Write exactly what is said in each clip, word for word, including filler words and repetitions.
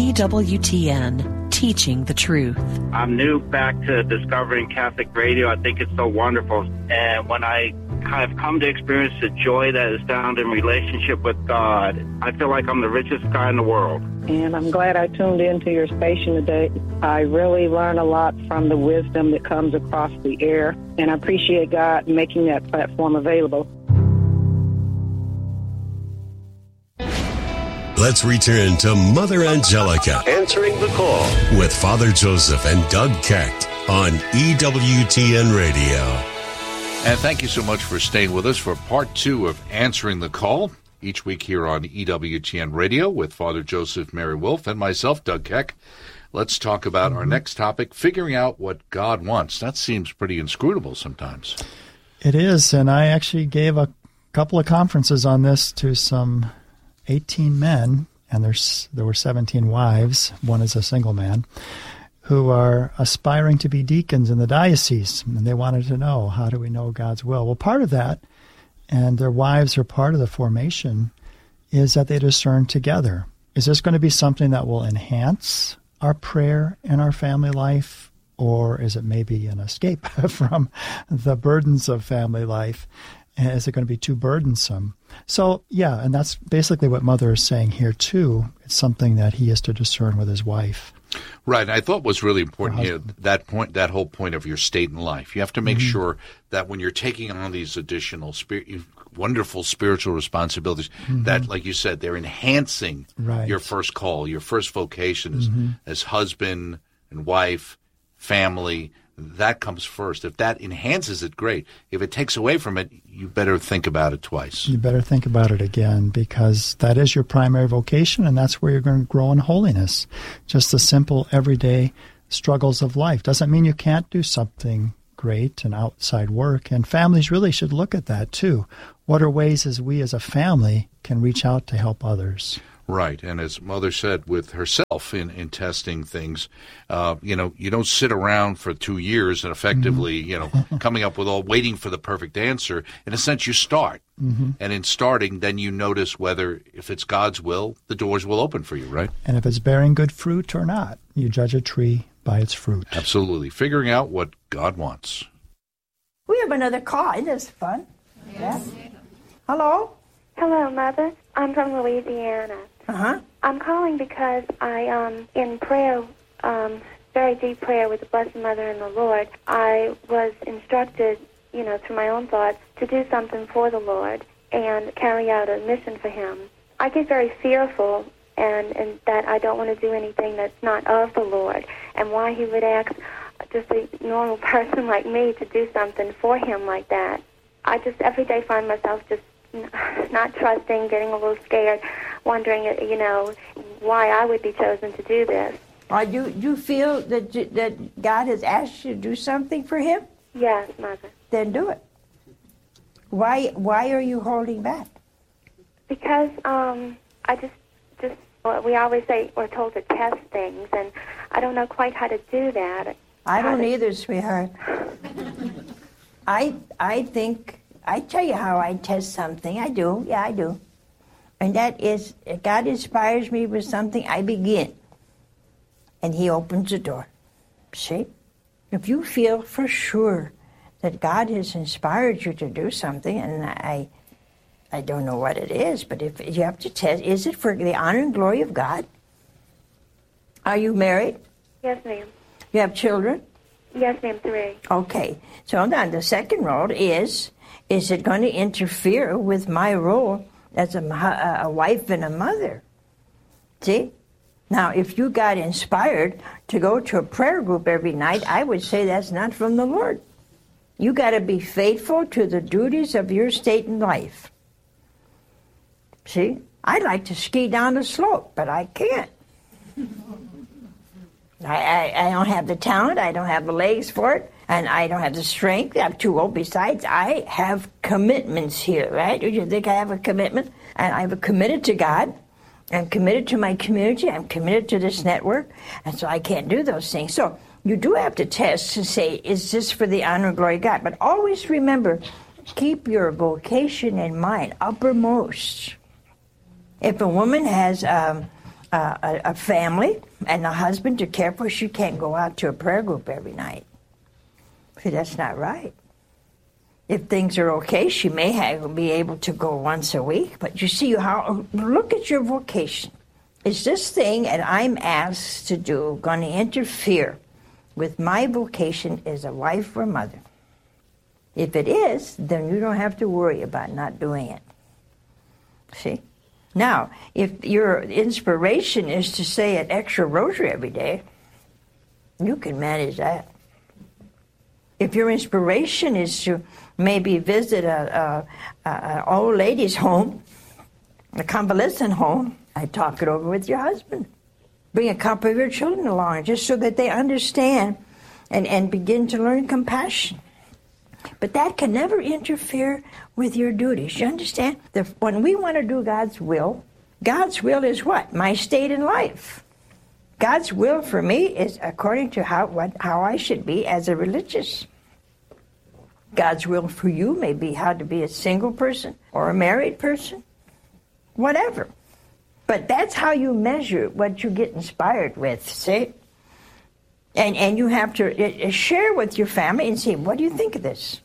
E W T N, teaching the truth. I'm new back to discovering Catholic radio. I think it's so wonderful. And when I have come to experience the joy that is found in relationship with God, I feel like I'm the richest guy in the world. And I'm glad I tuned into your station today. I really learn a lot from the wisdom that comes across the air, and I appreciate God making that platform available. Let's return to Mother Angelica, answering the call, with Father Joseph and Doug Keck on E W T N Radio. And thank you so much for staying with us for part two of Answering the Call, each week here on E W T N Radio with Father Joseph Mary Wolf and myself, Doug Keck. Let's talk about mm-hmm. our next topic, figuring out what God wants. That seems pretty inscrutable sometimes. It is, and I actually gave a couple of conferences on this to some eighteen men, and there's there were seventeen wives. One is a single man, who are aspiring to be deacons in the diocese, and they wanted to know, how do we know God's will? Well, part of that, and their wives are part of the formation, is that they discern together. Is this going to be something that will enhance our prayer and our family life, or is it maybe an escape from the burdens of family life? Is it going to be too burdensome? So, yeah, and that's basically what Mother is saying here, too. It's something that he is to discern with his wife. Right. And I thought was really important, you know, that point, that whole point of your state in life. You have to make mm-hmm. sure that when you're taking on these additional spirit, wonderful spiritual responsibilities, mm-hmm. that, like you said, they're enhancing right. your first call, your first vocation as, mm-hmm. as husband and wife, family. That comes first. If that enhances it, great. If it takes away from it, you better think about it twice. You better think about it again, because that is your primary vocation, and that's where you're going to grow in holiness. Just the simple, everyday struggles of life. Doesn't mean you can't do something great and outside work, and families really should look at that, too. What are ways as we as a family can reach out to help others? Right, and as Mother said with herself in, in testing things, uh, you know, you don't sit around for two years and effectively, mm-hmm. you know, coming up with all, waiting for the perfect answer. In a sense, you start. Mm-hmm. And in starting, then you notice whether, if it's God's will, the doors will open for you, right? And if it's bearing good fruit or not, you judge a tree by its fruit. Absolutely. Figuring out what God wants. We have another call. Isn't this fun? Yes. Yeah. Hello? Hello, Mother. I'm from Louisiana. Uh-huh. I'm calling because I, um, in prayer, um, very deep prayer with the Blessed Mother and the Lord, I was instructed, you know, through my own thoughts, to do something for the Lord and carry out a mission for Him. I get very fearful and, and that I don't want to do anything that's not of the Lord, and why He would ask just a normal person like me to do something for Him like that. I just every day find myself just not trusting, getting a little scared, wondering, you know, why I would be chosen to do this. Are you you feel that you, that God has asked you to do something for Him? Yes, Mother. Then do it. Why why are you holding back? Because um, I just just well, we always say we're told to test things, and I don't know quite how to do that. I don't to... either, sweetheart. I I think. I tell you how I test something. I do. Yeah, I do. And that is, if God inspires me with something, I begin. And He opens the door. See? If you feel for sure that God has inspired you to do something, and I I don't know what it is, but if you have to test, is it for the honor and glory of God? Are you married? Yes, ma'am. You have children? Yes, ma'am, three. Okay. So now the second role is... Is it going to interfere with my role as a, a wife and a mother? See? Now, if you got inspired to go to a prayer group every night, I would say that's not from the Lord. You got to be faithful to the duties of your state in life. See? I'd like to ski down the slope, but I can't. I, I, I don't have the talent, I don't have the legs for it, and I don't have the strength. I'm too old. Besides, I have commitments here, right? Do you think I have a commitment? And I'm committed to God. I'm committed to my community. I'm committed to this network. And so I can't do those things. So you do have to test to say, is this for the honor and glory of God? But always remember, keep your vocation in mind, uppermost. If a woman has um, uh, a, a family and a husband to care for, she can't go out to a prayer group every night. See, that's not right. If things are okay, she may have, be able to go once a week. But you see, how look at your vocation. Is this thing that I'm asked to do going to interfere with my vocation as a wife or mother? If it is, then you don't have to worry about not doing it. See? Now, if your inspiration is to say an extra rosary every day, you can manage that. If your inspiration is to maybe visit a, a, a, a old lady's home, a convalescent home, I talk it over with your husband. Bring a couple of your children along just so that they understand and, and begin to learn compassion. But that can never interfere with your duties. You understand? The, when we want to do God's will, God's will is what? My state in life. God's will for me is according to how what how I should be as a religious. God's will for you may be how to be a single person or a married person, whatever. But that's how you measure what you get inspired with, see? And and you have to uh, share with your family and say, what do you think of this?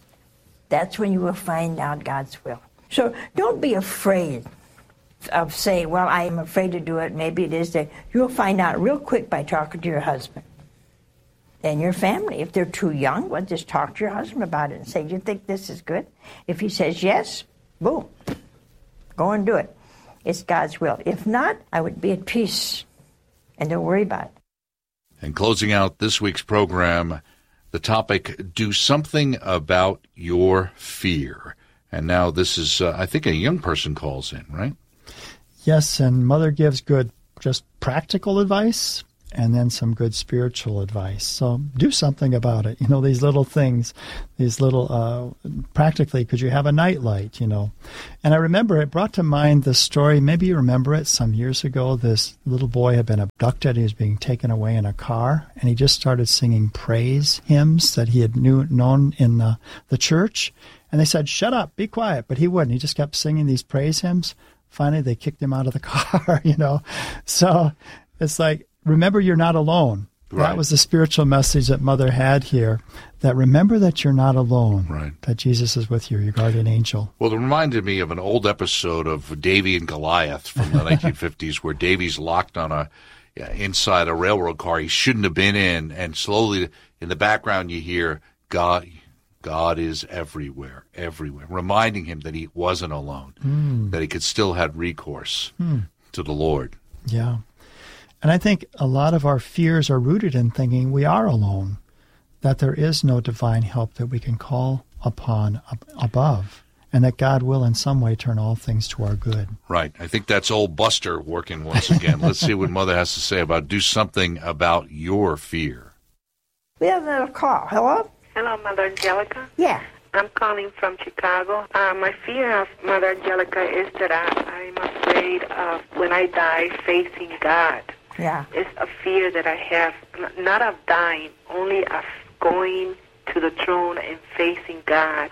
That's when you will find out God's will. So don't be afraid of saying, well, I am afraid to do it. Maybe it is that. You'll find out real quick by talking to your husband and your family. If they're too young, well, just talk to your husband about it and say, do you think this is good? If he says yes, boom, go and do it. It's God's will. If not, I would be at peace and don't worry about it. And closing out this week's program, the topic, do something about your fear. And now this is, uh, I think a young person calls in, right? Yes, and Mother gives good, just practical advice and then some good spiritual advice. So do something about it. You know, these little things, these little, uh, practically, could you have a nightlight, you know? And I remember it brought to mind the story, maybe you remember it, some years ago, this little boy had been abducted. He was being taken away in a car, and he just started singing praise hymns that he had knew, known in the, the church. And they said, shut up, be quiet. But he wouldn't. He just kept singing these praise hymns. Finally, they kicked him out of the car, you know. So it's like, remember you're not alone. Right. That was the spiritual message that Mother had here, that remember that you're not alone, right. That Jesus is with you, your guardian angel. Well, it reminded me of an old episode of Davy and Goliath from the nineteen fifties where Davy's locked on a inside a railroad car he shouldn't have been in, and slowly in the background you hear, God... God is everywhere, everywhere, reminding him that he wasn't alone, mm. that he could still have recourse mm. to the Lord. Yeah. And I think a lot of our fears are rooted in thinking we are alone, that there is no divine help that we can call upon ab- above, and that God will in some way turn all things to our good. Right. I think that's old Buster working once again. Let's see what Mother has to say about do something about your fear. We have another call. Hello? Hello, Mother Angelica. Yeah. I'm calling from Chicago. Uh, my fear of Mother Angelica is that I, I'm afraid of, when I die, facing God. Yeah. It's a fear that I have, not of dying, only of going to the throne and facing God.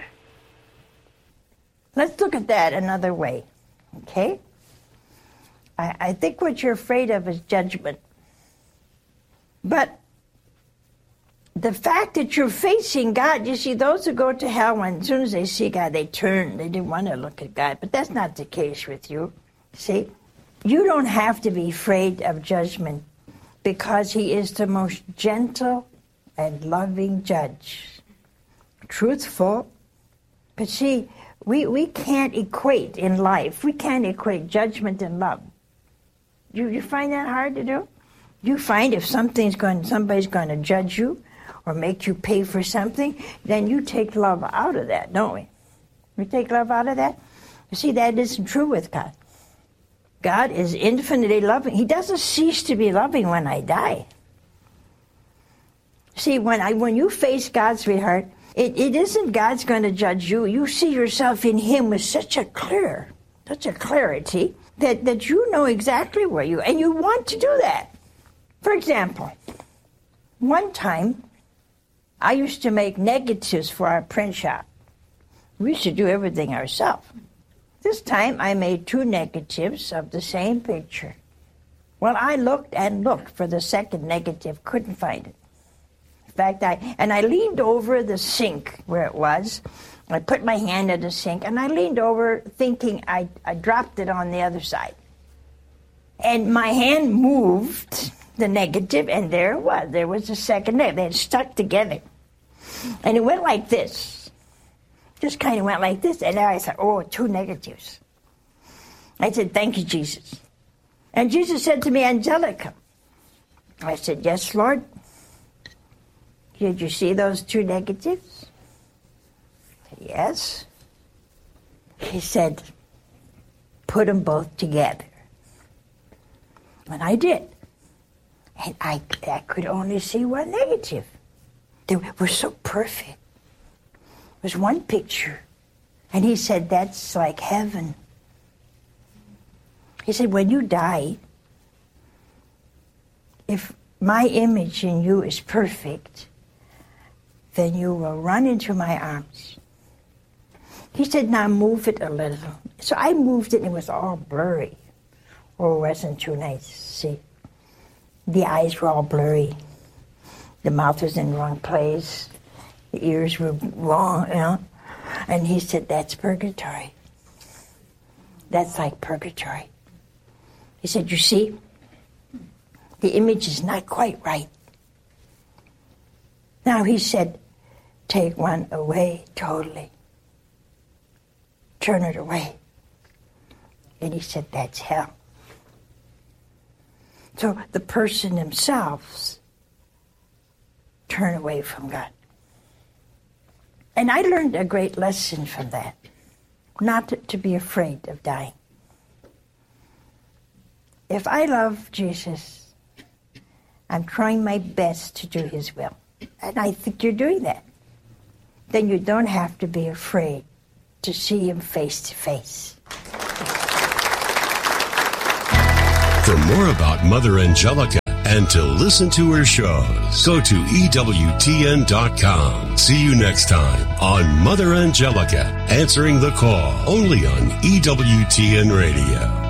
Let's look at that another way, okay? I, I think what you're afraid of is judgment. But the fact that you're facing God, you see, those who go to hell, when as soon as they see God, they turn. They didn't want to look at God. But that's not the case with you. See, you don't have to be afraid of judgment because he is the most gentle and loving judge. Truthful. But see, we, we can't equate in life. We can't equate judgment and love. You, you find that hard to do? You find if something's going, somebody's going to judge you, or make you pay for something, then you take love out of that, don't we? We take love out of that? You see, that isn't true with God. God is infinitely loving. He doesn't cease to be loving when I die. See, when I when you face God, sweetheart, it, it isn't God's going to judge you. You see yourself in him with such a clear, such a clarity, that, that you know exactly where you, and you want to do that. For example, one time, I used to make negatives for our print shop. We used to do everything ourselves. This time I made two negatives of the same picture. Well, I looked and looked for the second negative, couldn't find it. In fact, I and I leaned over the sink where it was. I put my hand in the sink, and I leaned over thinking I, I dropped it on the other side. And my hand moved the negative, and there it was. There was the second negative. They had stuck together. And it went like this. Just kind of went like this. And then I said, oh, two negatives. I said, thank you, Jesus. And Jesus said to me, Angelica. I said, yes, Lord. Did you see those two negatives? I said, yes. He said, put them both together. And I did. And I, I could only see one negative. They were so perfect. It was one picture. And he said, that's like heaven. He said, when you die, if my image in you is perfect, then you will run into my arms. He said, now move it a little. So I moved it, and it was all blurry. Oh, it wasn't too nice. See, the eyes were all blurry. The mouth was in the wrong place. The ears were wrong, you know. And he said, that's purgatory. That's like purgatory. He said, you see, the image is not quite right. Now he said, take one away totally. Turn it away. And he said, that's hell. So the person themselves turn away from God. And I learned a great lesson from that, not to, to be afraid of dying. If I love Jesus, I'm trying my best to do his will. And I think you're doing that. Then you don't have to be afraid to see him face to face. For more about Mother Angelica and to listen to her shows, go to E W T N dot com. See you next time on Mother Angelica, answering the call, only on E W T N Radio.